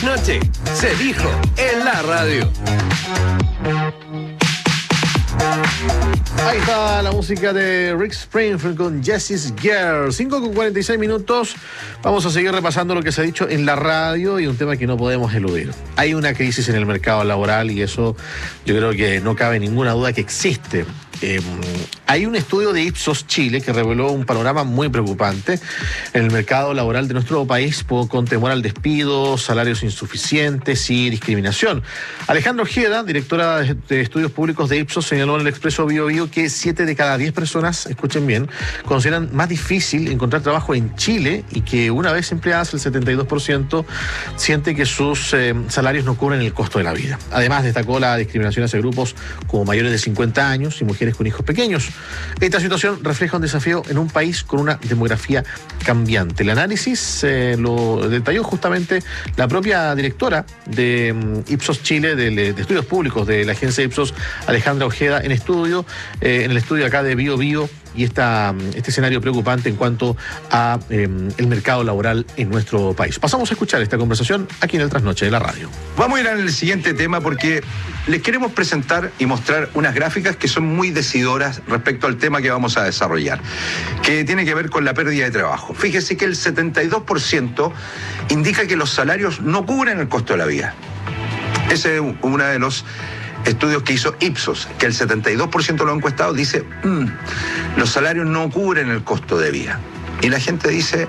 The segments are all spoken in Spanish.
trasnoche se dijo en la radio. Ahí está la música de Rick Springfield con Jessie's Girl. 5:46. Vamos a seguir repasando lo que se ha dicho en la radio y un tema que no podemos eludir. Hay una crisis en el mercado laboral y eso yo creo que no cabe ninguna duda que existe. Hay un estudio de Ipsos Chile que reveló un panorama muy preocupante en el mercado laboral de nuestro país con temor al despido, salarios insuficientes y discriminación. Alejandra Ojeda, directora de Estudios Públicos de Ipsos, señaló en el Expreso Bio Bio que 7 de cada 10 personas, escuchen bien, consideran más difícil encontrar trabajo en Chile y que una vez empleadas el 72% siente que sus salarios no cubren el costo de la vida. Además, destacó la discriminación hacia grupos como mayores de 50 años y mujeres con hijos pequeños. Esta situación refleja un desafío en un país con una demografía cambiante. El análisis lo detalló justamente la propia directora de Ipsos Chile, de Estudios Públicos de la agencia Ipsos, Alejandra Ojeda, en el estudio acá de Bio Bio, y este escenario preocupante en cuanto a el mercado laboral en nuestro país. Pasamos a escuchar esta conversación aquí en el Trasnoche de la radio. Vamos a ir al siguiente tema porque les queremos presentar y mostrar unas gráficas que son muy decidoras respecto al tema que vamos a desarrollar, que tiene que ver con la pérdida de trabajo. Fíjese que el 72% indica que los salarios no cubren el costo de la vida. Ese es uno de los estudios que hizo Ipsos, que el 72% de los encuestados dice los salarios no cubren el costo de vida. Y la gente dice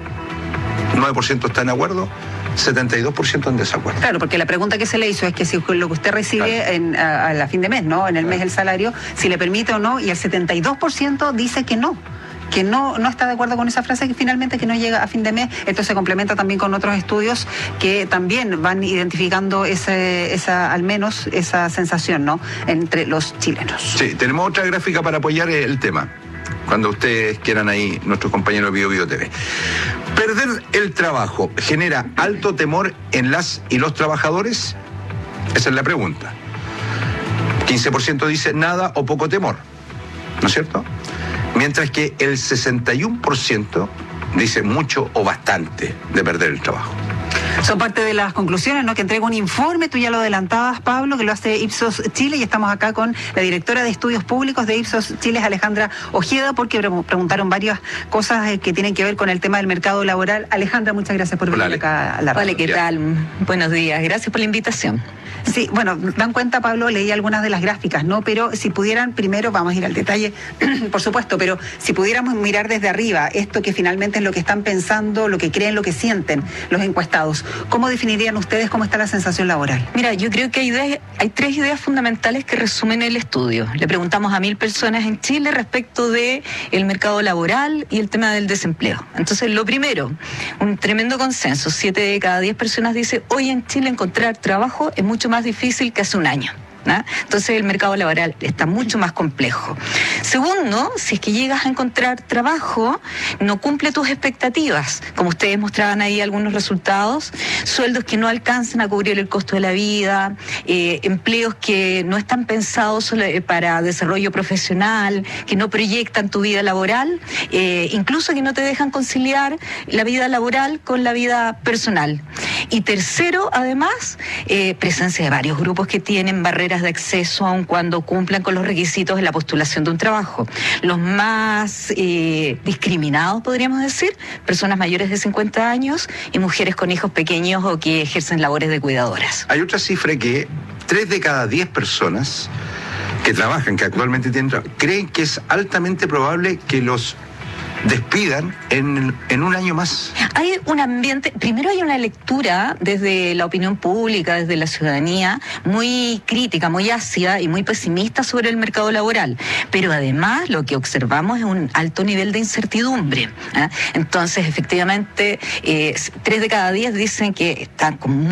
9% está en acuerdo, 72% en desacuerdo. Claro, porque la pregunta que se le hizo es que si lo que usted recibe a fin de mes, ¿no? En el mes el salario, si le permite o no, y el 72% dice que no está de acuerdo con esa frase, que finalmente que no llega a fin de mes. Esto se complementa también con otros estudios que también van identificando al menos esa sensación, ¿no?, entre los chilenos. Sí, tenemos otra gráfica para apoyar el tema, cuando ustedes quieran ahí, nuestros compañeros de Bio Bio TV. ¿Perder el trabajo genera alto temor en las y los trabajadores? Esa es la pregunta. 15% dice nada o poco temor, ¿no es cierto? Mientras que el 61% dice mucho o bastante de perder el trabajo. Son parte de las conclusiones, ¿no?, que entrega un informe, tú ya lo adelantabas, Pablo, que lo hace Ipsos Chile, y estamos acá con la directora de Estudios Públicos de Ipsos Chile, Alejandra Ojeda, porque preguntaron varias cosas que tienen que ver con el tema del mercado laboral. Alejandra, muchas gracias por venir acá a la radio. Hola, ¿qué tal? Buenos días, gracias por la invitación. Sí, bueno, dan cuenta, Pablo, leí algunas de las gráficas, ¿no? Pero si pudieran, primero vamos a ir al detalle, por supuesto, pero si pudiéramos mirar desde arriba esto que finalmente es lo que están pensando, lo que creen, lo que sienten los encuestados, ¿cómo definirían ustedes cómo está la sensación laboral? Mira, yo creo que hay 3 ideas fundamentales que resumen el estudio. Le preguntamos a 1.000 personas en Chile respecto de el mercado laboral y el tema del desempleo. Entonces, lo primero, un tremendo consenso. 7 de cada 10 personas dice, hoy en Chile encontrar trabajo es mucho más difícil que hace un año, ¿no? Entonces el mercado laboral está mucho más complejo. Segundo, si es que llegas a encontrar trabajo, no cumple tus expectativas, como ustedes mostraban ahí algunos resultados, sueldos que no alcanzan a cubrir el costo de la vida, empleos que no están pensados para desarrollo profesional, que no proyectan tu vida laboral, incluso que no te dejan conciliar la vida laboral con la vida personal. Y tercero, además, presencia de varios grupos que tienen barreras de acceso aun cuando cumplan con los requisitos de la postulación de un trabajo. Los más discriminados, podríamos decir, personas mayores de 50 años y mujeres con hijos pequeños o que ejercen labores de cuidadoras. Hay otra cifra que 3 de cada 10 personas que trabajan, que actualmente tienen trabajo, creen que es altamente probable que los despidan en un año más. Hay un ambiente, primero hay una lectura desde la opinión pública, desde la ciudadanía, muy crítica, muy ácida y muy pesimista sobre el mercado laboral, pero además lo que observamos es un alto nivel de incertidumbre, ¿eh? Entonces, efectivamente, 3 de cada 10 dicen que están con